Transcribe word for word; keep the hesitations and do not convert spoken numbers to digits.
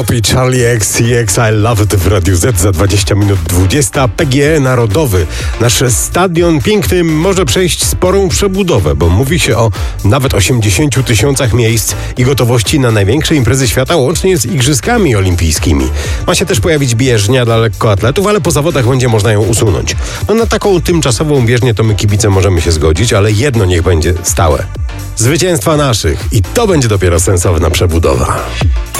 I Charlie X C X I Love It w Radiu Z za dwadzieścia minut dwudziesta. P G E Narodowy. Nasz stadion piękny może przejść sporą przebudowę, bo mówi się o nawet osiemdziesięciu tysiącach miejsc i gotowości na największe imprezy świata łącznie z Igrzyskami Olimpijskimi. Ma się też pojawić bieżnia dla lekkoatletów, ale po zawodach będzie można ją usunąć. No na taką tymczasową bieżnię to my kibice możemy się zgodzić, ale jedno niech będzie stałe. Zwycięstwa naszych i to będzie dopiero sensowna przebudowa.